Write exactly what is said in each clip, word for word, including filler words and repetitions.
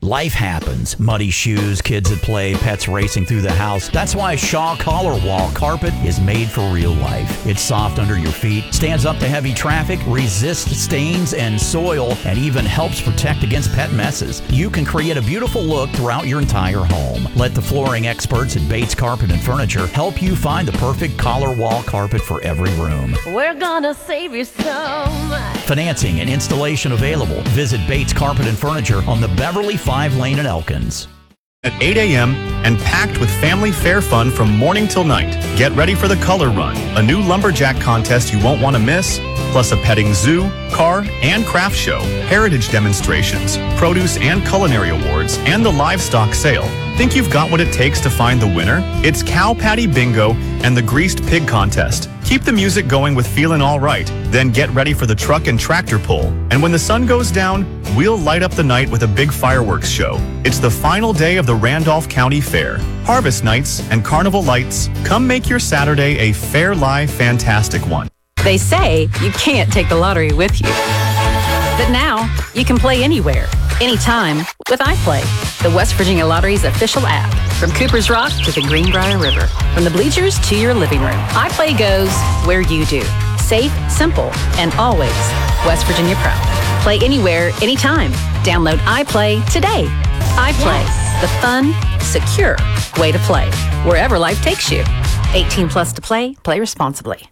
Life happens. Muddy shoes, kids at play, pets racing through the house. That's why Shaw Collar Wall Carpet is made for real life. It's soft under your feet, stands up to heavy traffic, resists stains and soil, and even helps protect against pet messes. You can create a beautiful look throughout your entire home. Let the flooring experts at Bates Carpet and Furniture help you find the perfect collar wall carpet for every room. We're gonna save you so much. Financing and installation available. Visit Bates Carpet and Furniture on the Beverly five Lane in Elkins. At eight a.m. and packed with family fair fun from morning till night. Get ready for the Color Run, a new lumberjack contest you won't want to miss, plus a petting zoo, car, and craft show, heritage demonstrations, produce and culinary awards, and the livestock sale. Think you've got what it takes to find the winner? It's Cow Patty Bingo and the Greased Pig Contest. Keep the music going with Feelin' All Right, then get ready for the truck and tractor pull. And when the sun goes down, we'll light up the night with a big fireworks show. It's the final day of the Randolph County Fair. Harvest nights and carnival lights. Come make your Saturday a fair live fantastic one. They say you can't take the lottery with you. But now, you can play anywhere, anytime with iPlay, the West Virginia Lottery's official app. From Cooper's Rock to the Greenbrier River, from the bleachers to your living room, iPlay goes where you do. Safe, simple, and always West Virginia proud. Play anywhere, anytime. Download iPlay today. iPlay, yes. The fun, secure way to play, wherever life takes you. eighteen plus to play, play responsibly.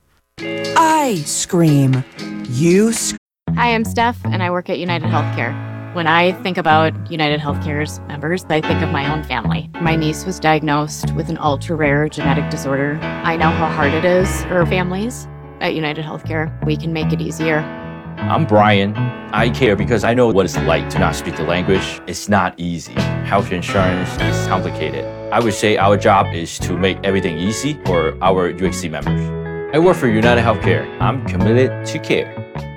I scream. You scream. Hi, I'm Steph, and I work at United Healthcare. When I think about United Healthcare's members, I think of my own family. My niece was diagnosed with an ultra-rare genetic disorder. I know how hard it is for families. At United Healthcare, we can make it easier. I'm Brian. I care because I know what it's like to not speak the language. It's not easy. Health insurance is complicated. I would say our job is to make everything easy for our U H C members. I work for United Healthcare. I'm committed to care.